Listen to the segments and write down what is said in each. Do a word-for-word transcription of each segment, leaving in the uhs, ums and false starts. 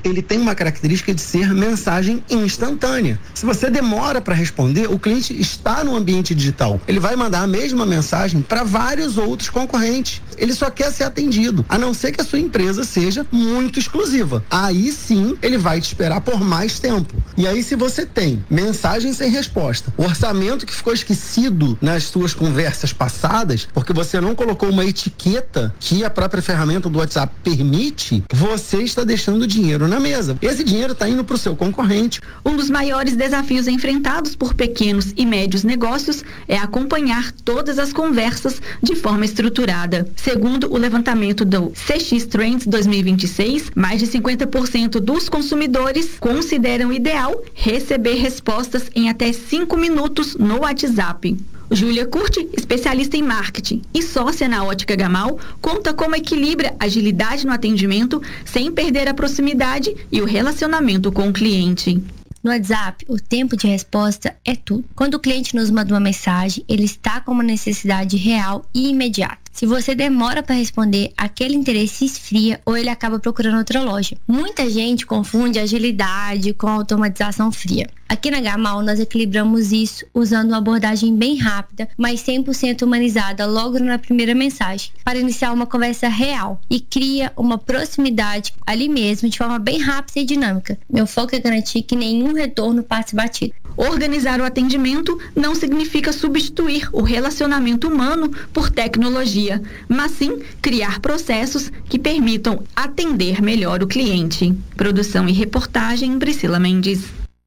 ele tem uma característica de ser mensagem instantânea. Se você demora para responder, o cliente está no ambiente digital. Ele vai mandar a mesma mensagem para vários outros concorrentes. Ele só quer ser atendido, a não ser que a sua empresa seja muito exclusiva. Aí sim, ele vai te esperar por mais tempo. E aí, se você tem mensagem sem resposta, o orçamento que ficou esquecido nas suas conversas passadas, porque você não colocou uma etiqueta que a própria ferramenta do WhatsApp permite, você está deixando dinheiro na mesa. Esse dinheiro está indo para o seu concorrente. Um dos maiores desafios enfrentados por pequenos e médios negócios é acompanhar todas as conversas de forma estruturada. Segundo o levantamento do C X Trends dois mil e vinte e seis, mais de cinquenta por cento dos consumidores consideram ideal receber respostas em até cinco minutos no WhatsApp. Júlia Curti, especialista em marketing e sócia na Ótica Gamal, conta como equilibra agilidade no atendimento sem perder a proximidade e o relacionamento com o cliente. No WhatsApp, o tempo de resposta é tudo. Quando o cliente nos manda uma mensagem, ele está com uma necessidade real e imediata. Se você demora para responder, aquele interesse esfria ou ele acaba procurando outra loja. Muita gente confunde agilidade com automatização fria. Aqui na Gamal, nós equilibramos isso usando uma abordagem bem rápida, mas cem por cento humanizada logo na primeira mensagem, para iniciar uma conversa real e cria uma proximidade ali mesmo, de forma bem rápida e dinâmica. Meu foco é garantir que nenhum retorno passe batido. Organizar o atendimento não significa substituir o relacionamento humano por tecnologia, mas sim criar processos que permitam atender melhor o cliente. Produção e reportagem, Priscila Mendes.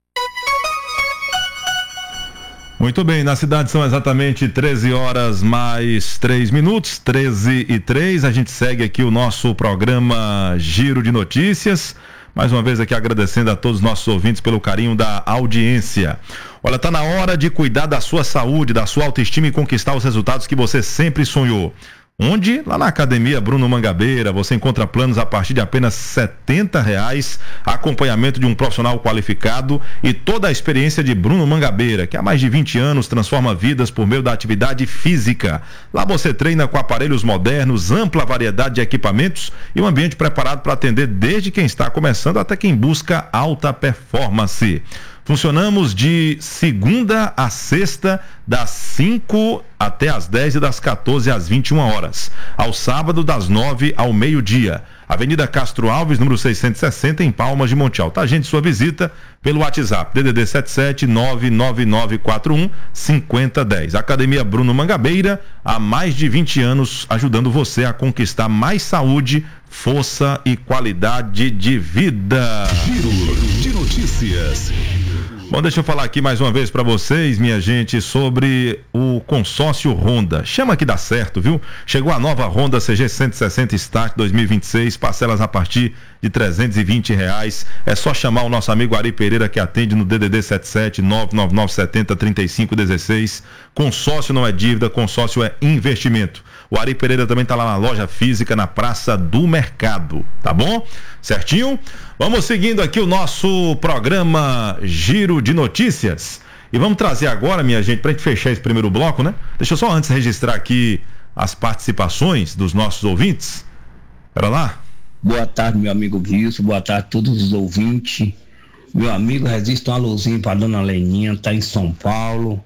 Muito bem, na cidade são exatamente treze horas mais três minutos, treze e três. A gente segue aqui o nosso programa Giro de Notícias. Mais uma vez aqui agradecendo a todos os nossos ouvintes pelo carinho da audiência. Olha, tá na hora de cuidar da sua saúde, da sua autoestima e conquistar os resultados que você sempre sonhou. Onde? Lá na Academia Bruno Mangabeira, você encontra planos a partir de apenas setenta reais, acompanhamento de um profissional qualificado e toda a experiência de Bruno Mangabeira, que há mais de vinte anos transforma vidas por meio da atividade física. Lá você treina com aparelhos modernos, ampla variedade de equipamentos e um ambiente preparado para atender desde quem está começando até quem busca alta performance. Funcionamos de segunda a sexta, das cinco até as dez e das quatorze às vinte e uma horas. Ao sábado, das nove ao meio-dia. Avenida Castro Alves, número seiscentos e sessenta, em Palmas de Monte Alto. Agende sua visita pelo WhatsApp, D D D sete sete nove nove nove quatro um cinco zero um zero. Academia Bruno Mangabeira, há mais de vinte anos, ajudando você a conquistar mais saúde, força e qualidade de vida. Giro de Notícias. Bom, deixa eu falar aqui mais uma vez para vocês, minha gente, sobre o consórcio Honda. Chama que dá certo, viu? Chegou a nova Honda C G cento e sessenta Start dois mil e vinte e seis, parcelas a partir de trezentos e vinte reais. É só chamar o nosso amigo Ari Pereira, que atende no D D D sete sete nove nove nove sete zero três cinco um seis. Consórcio não é dívida, consórcio é investimento. O Ari Pereira também está lá na loja física, na Praça do Mercado, tá bom? Certinho? Vamos seguindo aqui o nosso programa Giro de Notícias. E vamos trazer agora, minha gente, para a gente fechar esse primeiro bloco, né? Deixa eu só antes registrar aqui as participações dos nossos ouvintes. Pera lá. Boa tarde, meu amigo Wilson. Boa tarde a todos os ouvintes. Meu amigo, resista uma luzinha para dona Leninha, tá em São Paulo.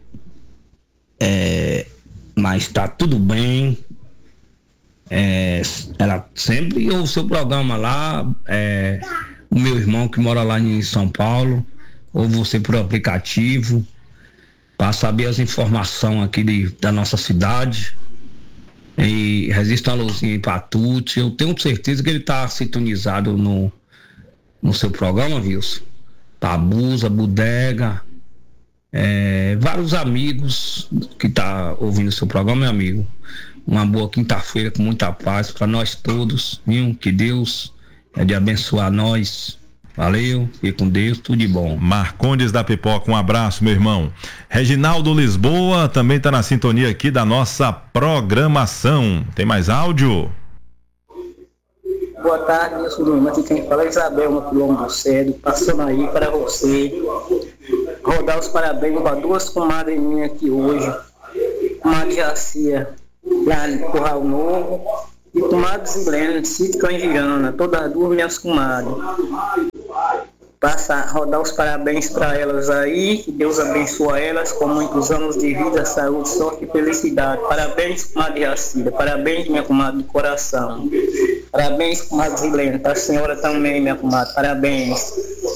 É, mas tá tudo bem. É, ela sempre ouve o seu programa lá. É, o meu irmão que mora lá em São Paulo ouve você por aplicativo para saber as informações aqui de, da nossa cidade. E resista a luzinha para Tuti. Eu tenho certeza que ele tá sintonizado no, no seu programa, Wilson. Tabusa, Bodega, é, vários amigos que tá ouvindo o seu programa, meu amigo. Uma boa quinta-feira com muita paz para nós todos, viu? Que Deus é de abençoar nós. Valeu, fique com Deus, tudo de bom. Marcondes da Pipoca, um abraço, meu irmão. Reginaldo Lisboa também está na sintonia aqui da nossa programação. Tem mais áudio? Boa tarde, eu sou do irmão, aqui quem fala é Isabel, uma Colombo do Cedo, passando aí para você. Rodar os parabéns para duas comadres minhas aqui hoje. Comadre Jacia, lá no Curral Novo, e comadre Zilena, de Sítio Canjirana, todas as duas minhas comadres. Passar, rodar os parabéns para elas aí, que Deus abençoe elas com muitos anos de vida, saúde, sorte e felicidade. Parabéns, comadre Jacida, parabéns, minha comadre do coração. Parabéns, comadre Zilene, a senhora também, minha comadre, parabéns.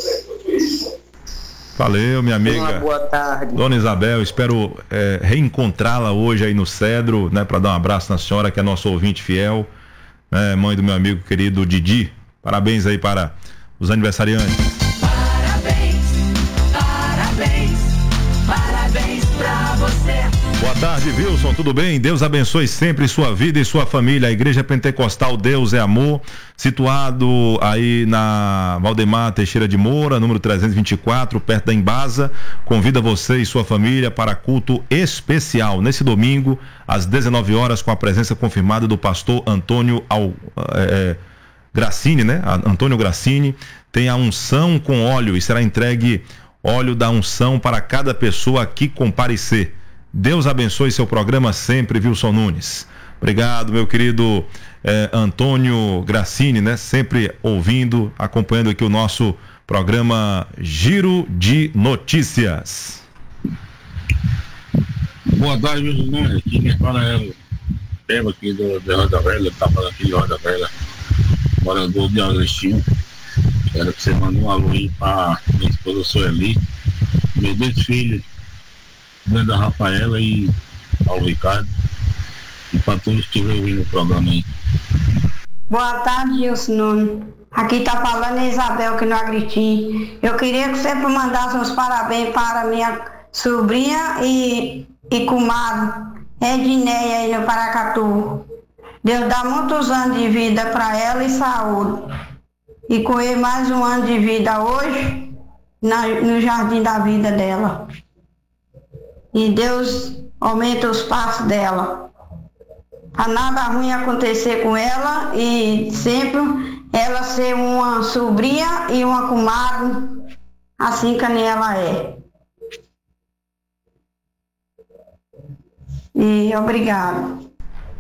Valeu, minha amiga. Uma boa tarde. Dona Isabel, espero é, reencontrá-la hoje aí no Cedro, né, para dar um abraço na senhora, que é nosso ouvinte fiel, né, mãe do meu amigo querido Didi. Parabéns aí para os aniversariantes. Parabéns, parabéns, parabéns pra você. Boa tarde, Wilson, tudo bem? Deus abençoe sempre sua vida e sua família. A Igreja Pentecostal Deus é Amor, situado aí na Valdemar Teixeira de Moura, número trezentos e vinte e quatro, perto da Embasa, convida você e sua família para culto especial nesse domingo, às dezenove horas, com a presença confirmada do pastor Antônio Al, é, Grassini, né? Antônio Grassini. Tem a unção com óleo e será entregue óleo da unção para cada pessoa que comparecer. Deus abençoe seu programa sempre, Wilson Nunes. Obrigado, meu querido eh, Antônio Grassini, né? Sempre ouvindo, acompanhando aqui o nosso programa Giro de Notícias. Boa tarde, Wilson Nunes. Aqui quem fala é o Tema aqui do, de Roda Velha, tá falando aqui de Roda Velha, morador de Agostinho. Quero que você mande um alô aí para minha esposa Sueli, meus dois filhos, Brenda Rafaela e Paulo Ricardo, e para todos que estiverem ouvindo o programa aí. Boa tarde, Wilson Nunes. Aqui tá falando Isabel, que no Agritim. Eu queria que você mandasse uns parabéns para minha sobrinha e, e comadre Edneia aí no Paracatu. Deus dá muitos anos de vida para ela e saúde. E correr mais um ano de vida hoje na, no jardim da vida dela. E Deus aumenta os passos dela. Pra nada ruim acontecer com ela e sempre ela ser uma sobrinha e uma comadre, assim que ela é. E obrigado.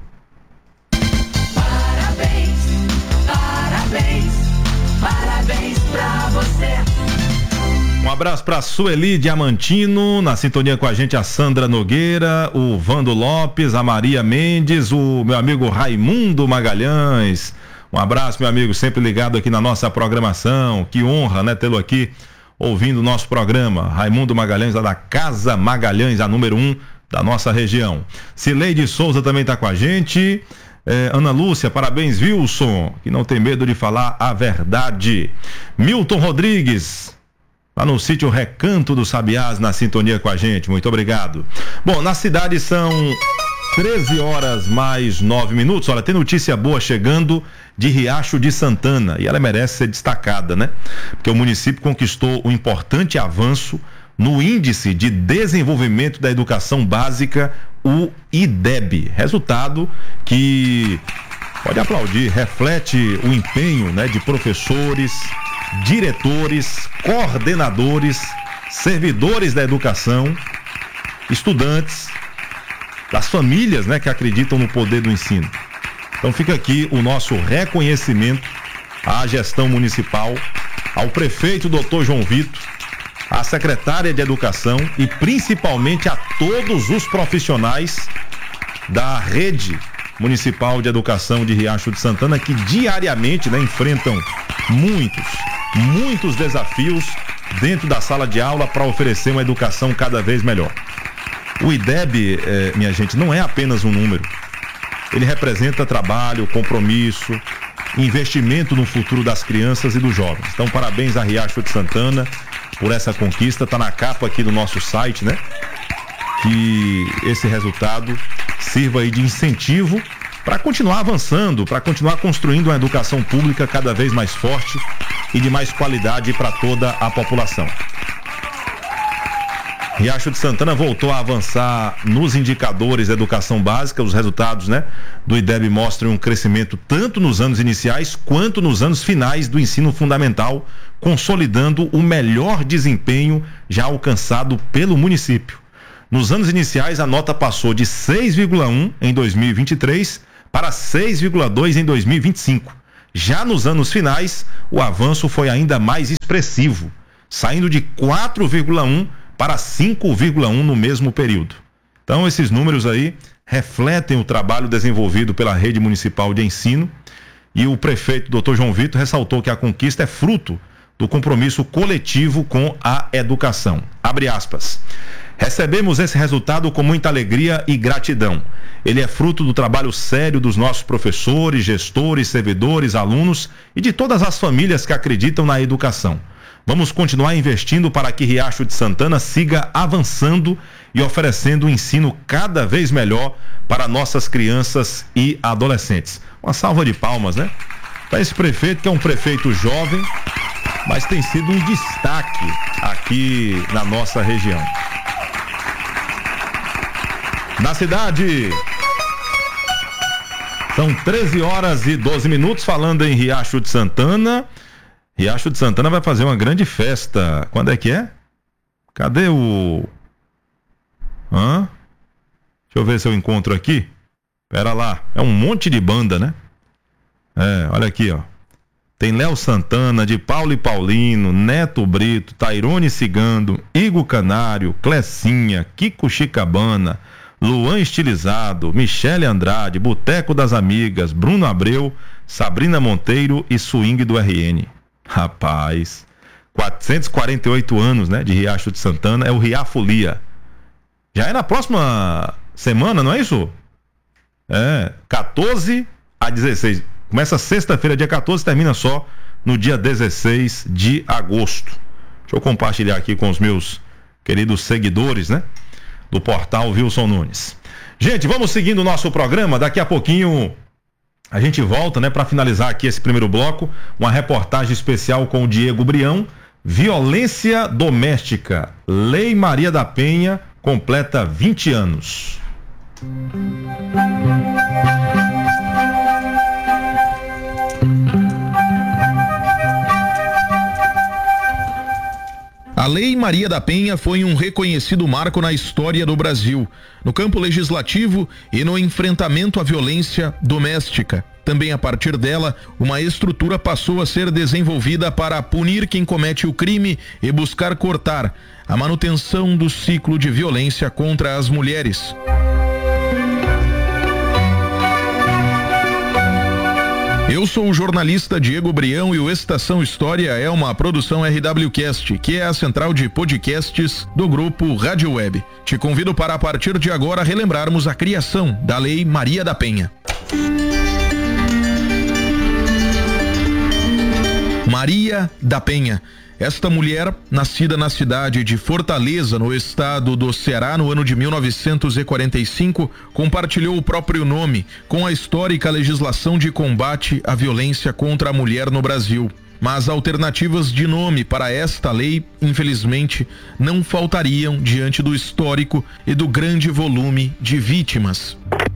Parabéns, parabéns, parabéns pra você. Um abraço para Sueli Diamantino, na sintonia com a gente a Sandra Nogueira, o Vando Lopes, a Maria Mendes, o meu amigo Raimundo Magalhães. Um abraço, meu amigo, sempre ligado aqui na nossa programação. Que honra, né, tê-lo aqui ouvindo o nosso programa. Raimundo Magalhães, lá da Casa Magalhães, a número um da nossa região. Cileide Souza também está com a gente. É, Ana Lúcia, parabéns, Wilson, que não tem medo de falar a verdade. Milton Rodrigues, lá no sítio Recanto dos Sabiás, na sintonia com a gente, muito obrigado. Bom, na cidade são treze horas mais nove minutos. Olha, tem notícia boa chegando de Riacho de Santana, e ela merece ser destacada, né? Porque o município conquistou um importante avanço no Índice de Desenvolvimento da Educação Básica, o I D E B. Resultado que, pode aplaudir, reflete o empenho, né, de professores, diretores, coordenadores, servidores da educação, estudantes, das famílias, né, que acreditam no poder do ensino. Então fica aqui o nosso reconhecimento à gestão municipal, ao prefeito doutor João Vitor, à secretária de Educação e principalmente a todos os profissionais da rede municipal de educação de Riacho de Santana, que diariamente, né, enfrentam muitos, muitos desafios dentro da sala de aula para oferecer uma educação cada vez melhor. O I D E B, eh, minha gente, não é apenas um número. Ele representa trabalho, compromisso, investimento no futuro das crianças e dos jovens. Então, parabéns a Riacho de Santana por essa conquista. Está na capa aqui do nosso site, né? Que esse resultado sirva aí de incentivo para continuar avançando, para continuar construindo uma educação pública cada vez mais forte e de mais qualidade para toda a população. Riacho de Santana voltou a avançar nos indicadores da educação básica. Os resultados, né, do I D E B mostram um crescimento tanto nos anos iniciais quanto nos anos finais do ensino fundamental, consolidando o melhor desempenho já alcançado pelo município. Nos anos iniciais, a nota passou de seis vírgula um em dois mil e vinte e três para seis vírgula dois em dois mil e vinte e cinco. Já nos anos finais, o avanço foi ainda mais expressivo, saindo de quatro vírgula um para cinco vírgula um no mesmo período. Então, esses números aí refletem o trabalho desenvolvido pela rede municipal de ensino, e o prefeito doutor João Vitor ressaltou que a conquista é fruto do compromisso coletivo com a educação. Abre aspas. Recebemos esse resultado com muita alegria e gratidão. Ele é fruto do trabalho sério dos nossos professores, gestores, servidores, alunos e de todas as famílias que acreditam na educação. Vamos continuar investindo para que Riacho de Santana siga avançando e oferecendo um ensino cada vez melhor para nossas crianças e adolescentes. Uma salva de palmas, né? Para esse prefeito, que é um prefeito jovem, mas tem sido um destaque aqui na nossa região. Na cidade, são treze horas e doze minutos, falando em Riacho de Santana. Riacho de Santana vai fazer uma grande festa. Quando é que é? Cadê o... Hã? Deixa eu ver se eu encontro aqui. Pera lá, é um monte de banda, né? É, olha aqui, ó. Tem Léo Santana, de Paulo e Paulino, Neto Brito, Tairone Cigando, Igor Canário, Clecinha, Kiko Chicabana, Luan Estilizado, Michele Andrade, Boteco das Amigas, Bruno Abreu, Sabrina Monteiro e Swing do R N. Rapaz, quatrocentos e quarenta e oito anos, né, de Riacho de Santana, é o Riafolia. Já é na próxima semana, não é isso? É, quatorze a dezesseis. Começa sexta-feira, dia quatorze, termina só no dia dezesseis de agosto. Deixa eu compartilhar aqui com os meus queridos seguidores, né, do portal Wilson Nunes. Gente, vamos seguindo o nosso programa. Daqui a pouquinho a gente volta, né, para finalizar aqui esse primeiro bloco, uma reportagem especial com o Diego Brião. Violência doméstica. Lei Maria da Penha completa vinte anos. A Lei Maria da Penha foi um reconhecido marco na história do Brasil, no campo legislativo e no enfrentamento à violência doméstica. Também a partir dela, uma estrutura passou a ser desenvolvida para punir quem comete o crime e buscar cortar a manutenção do ciclo de violência contra as mulheres. Eu sou o jornalista Diego Brião e o Estação História é uma produção R W Cast, que é a central de podcasts do grupo Rádio Web. Te convido para, a partir de agora, relembrarmos a criação da Lei Maria da Penha. Maria da Penha. Esta mulher, nascida na cidade de Fortaleza, no estado do Ceará, no ano de mil novecentos e quarenta e cinco, compartilhou o próprio nome com a histórica legislação de combate à violência contra a mulher no Brasil. Mas alternativas de nome para esta lei, infelizmente, não faltariam diante do histórico e do grande volume de vítimas.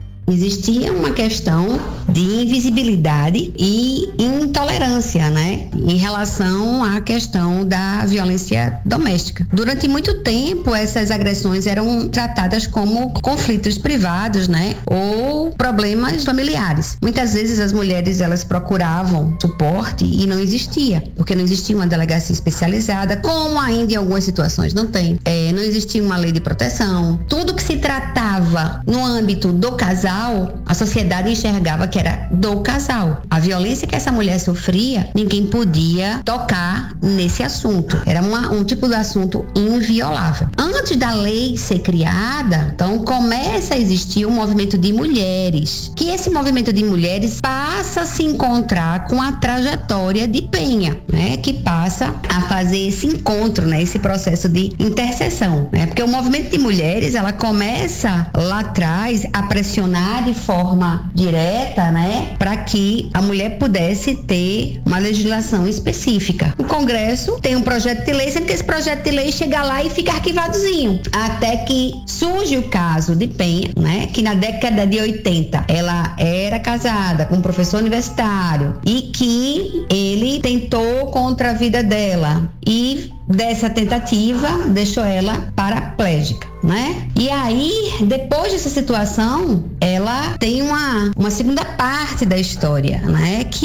Existia uma questão de invisibilidade e intolerância, né, em relação à questão da violência doméstica. Durante muito tempo, essas agressões eram tratadas como conflitos privados, né, ou problemas familiares. Muitas vezes as mulheres, elas procuravam suporte e não existia, porque não existia uma delegacia especializada, como ainda em algumas situações não tem. É, não existia uma lei de proteção. Tudo que se tratava no âmbito do casal, a sociedade enxergava que era do casal. A violência que essa mulher sofria, ninguém podia tocar nesse assunto. Era uma, um tipo de assunto inviolável. Antes da lei ser criada, então começa a existir um movimento de mulheres, que esse movimento de mulheres passa a se encontrar com a trajetória de Penha, né, que passa a fazer esse encontro, né, esse processo de interseção, né, porque o movimento de mulheres, ela começa lá atrás a pressionar de forma direta, né, para que a mulher pudesse ter uma legislação específica. O Congresso tem um projeto de lei, sendo que esse projeto de lei chega lá e fica arquivadozinho, até que surge o caso de Penha, né, que na década de oitenta ela era casada com um professor universitário e que ele tentou contra a vida dela e dessa tentativa deixou ela paraplégica, né? E aí, depois dessa situação, ela tem uma, uma segunda parte da história, né? Que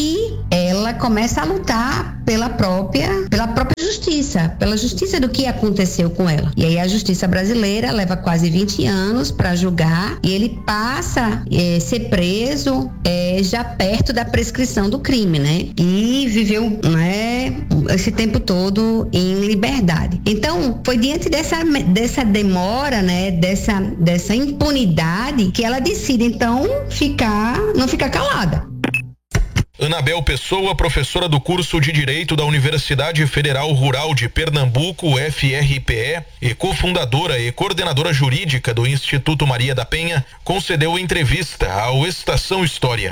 ela começa a lutar pela própria, pela própria justiça, pela justiça do que aconteceu com ela. E aí a justiça brasileira leva quase vinte anos para julgar e ele passa a é, ser preso é, já perto da prescrição do crime, né? E viveu, né, esse tempo todo em liberdade. Então, foi diante dessa, dessa demora, né, dessa, dessa impunidade que ela decide, então, ficar, não ficar calada. Anabel Pessoa, professora do curso de Direito da Universidade Federal Rural de Pernambuco, U F R P E, e cofundadora e coordenadora jurídica do Instituto Maria da Penha, concedeu entrevista ao Estação História.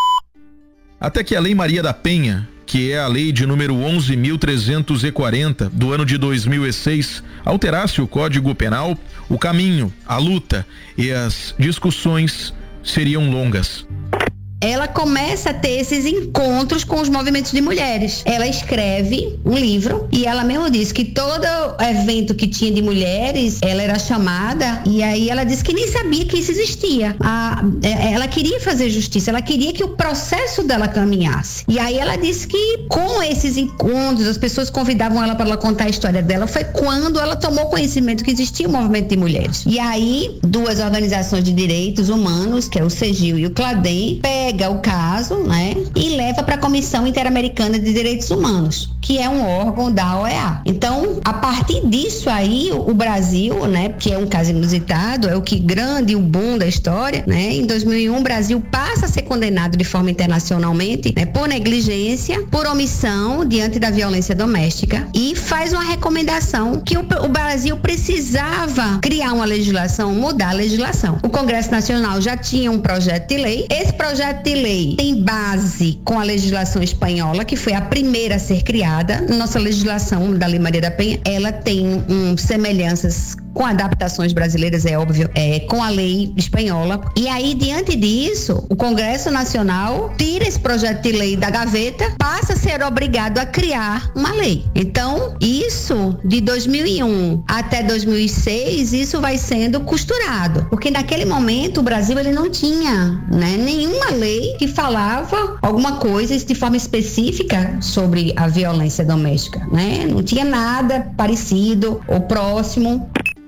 Até que a Lei Maria da Penha, que é a lei de número onze mil trezentos e quarenta do ano de dois mil e seis, alterasse o Código Penal, o caminho, a luta e as discussões seriam longas. Ela começa a ter esses encontros com os movimentos de mulheres. Ela escreve um livro e ela mesma diz que todo evento que tinha de mulheres, ela era chamada e aí ela disse que nem sabia que isso existia. A, ela queria fazer justiça, ela queria que o processo dela caminhasse. E aí ela disse que com esses encontros, as pessoas convidavam ela para ela contar a história dela, foi quando ela tomou conhecimento que existia o movimento de mulheres. E aí, duas organizações de direitos humanos, que é o CEGIL e o CLADEM, pegam pega o caso, né, e leva para a Comissão Interamericana de Direitos Humanos, que é um órgão da O E A. Então, a partir disso aí, o Brasil, né, que é um caso inusitado, é o que grande, o boom da história, né, em dois mil e um o Brasil passa a ser condenado de forma internacionalmente, né, por negligência, por omissão diante da violência doméstica e faz uma recomendação que o, o Brasil precisava criar uma legislação, mudar a legislação. O Congresso Nacional já tinha um projeto de lei, esse projeto de lei tem base com a legislação espanhola, que foi a primeira a ser criada. Nossa legislação da Lei Maria da Penha, ela tem um, semelhanças com adaptações brasileiras, é óbvio, é, com a lei espanhola. E aí, diante disso, o Congresso Nacional tira esse projeto de lei da gaveta, passa a ser obrigado a criar uma lei. Então, isso de dois mil e um até dois mil e seis, isso vai sendo costurado, porque naquele momento o Brasil ele não tinha, né, nenhuma lei que falava alguma coisa de forma específica sobre a violência doméstica, né? Não tinha nada parecido ou próximo.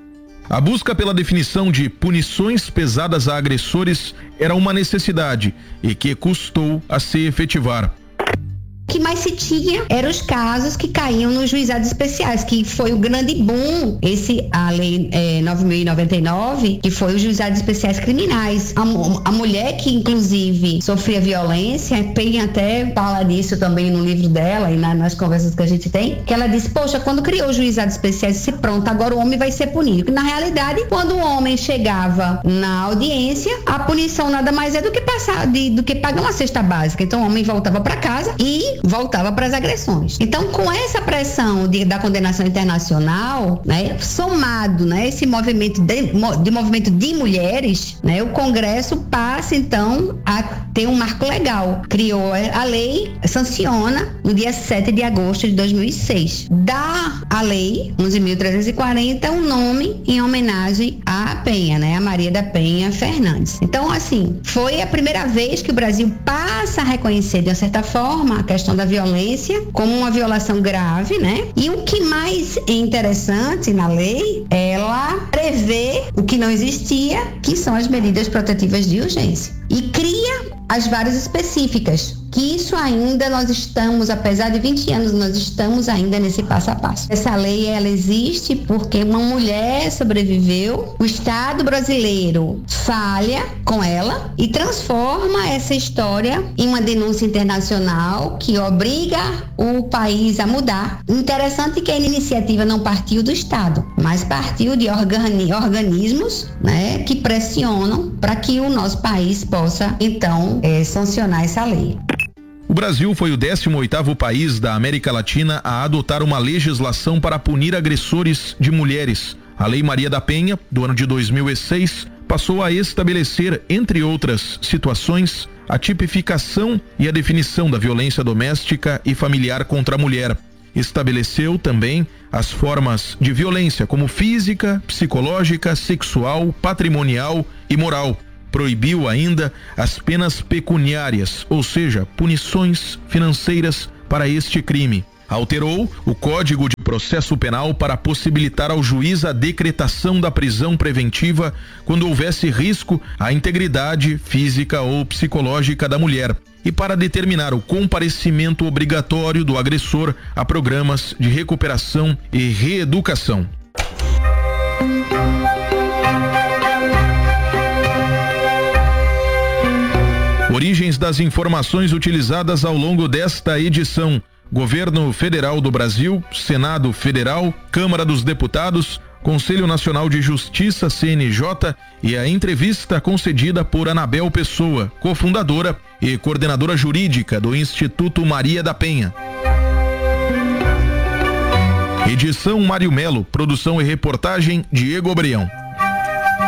A busca pela definição de punições pesadas a agressores era uma necessidade e que custou a se efetivar. O que mais se tinha eram os casos que caíam nos juizados especiais, que foi o grande boom, esse, a lei é, nove mil e noventa e nove, que foi os juizados especiais criminais. A, a mulher que inclusive sofria violência, Penha até fala disso também no livro dela e na, nas conversas que a gente tem, que ela disse, poxa, quando criou os juizados especiais, disse, pronto, agora o homem vai ser punido. Na realidade, quando o homem chegava na audiência, a punição nada mais é do que passar, de, do que pagar uma cesta básica. Então o homem voltava para casa e voltava para as agressões. Então, com essa pressão de, da condenação internacional, né, somado, né, esse movimento de, de movimento de mulheres, né, o Congresso passa então a ter um marco legal. Criou a lei, sanciona no dia sete de agosto de dois mil e seis. Dá a lei onze mil trezentos e quarenta um nome em homenagem à Penha, né, a Maria da Penha Fernandes. Então, assim, foi a primeira vez que o Brasil passa a reconhecer de uma certa forma a questão da violência como uma violação grave, né? E o que mais é interessante na lei, ela prevê o que não existia, que são as medidas protetivas de urgência. E cria as várias específicas, que isso ainda nós estamos, apesar de vinte anos, nós estamos ainda nesse passo a passo. Essa lei, ela existe porque uma mulher sobreviveu, o Estado brasileiro falha com ela e transforma essa história em uma denúncia internacional que obriga o país a mudar. Interessante que a iniciativa não partiu do Estado, mas partiu de organi- organismos, né, que pressionam para que o nosso país possa, então, é, sancionar essa lei. O Brasil foi o décimo oitavo país da América Latina a adotar uma legislação para punir agressores de mulheres. A Lei Maria da Penha, do ano de dois mil e seis, passou a estabelecer, entre outras situações, a tipificação e a definição da violência doméstica e familiar contra a mulher. Estabeleceu também as formas de violência como física, psicológica, sexual, patrimonial e moral. proibiu ainda as penas pecuniárias, ou seja, punições financeiras para este crime. Alterou o Código de Processo Penal para possibilitar ao juiz a decretação da prisão preventiva quando houvesse risco à integridade física ou psicológica da mulher e para determinar o comparecimento obrigatório do agressor a programas de recuperação e reeducação. Origens das informações utilizadas ao longo desta edição: Governo Federal do Brasil, Senado Federal, Câmara dos Deputados, Conselho Nacional de Justiça, C N J, e a entrevista concedida por Anabel Pessoa, cofundadora e coordenadora jurídica do Instituto Maria da Penha. Edição Mário Melo, produção e reportagem Diego Obreão.